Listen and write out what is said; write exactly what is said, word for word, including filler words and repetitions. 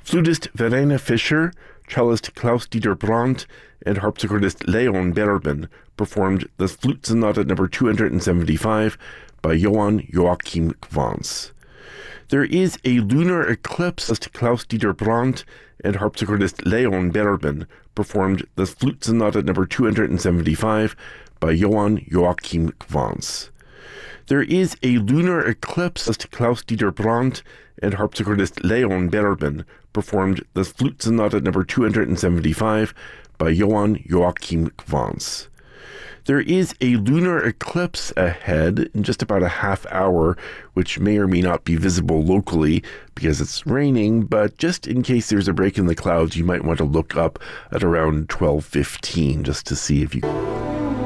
Flutist Verena Fischer, cellist Klaus-Dieter Brandt, and harpsichordist Leon Berben performed the Flute Sonata number two hundred seventy-five by Johann Joachim Quantz. There is a lunar eclipse as Klaus-Dieter Brandt and harpsichordist Leon Berben performed the Flute Sonata number two hundred seventy-five by Johann Joachim Quantz. There is a lunar eclipse as Klaus-Dieter Brandt and harpsichordist Leon Berben performed the Flute Sonata number two hundred seventy-five by Johann Joachim Quantz. There is a lunar eclipse ahead in just about a half hour, which may or may not be visible locally because it's raining, but just in case there's a break in the clouds, you might want to look up at around twelve fifteen just to see if you...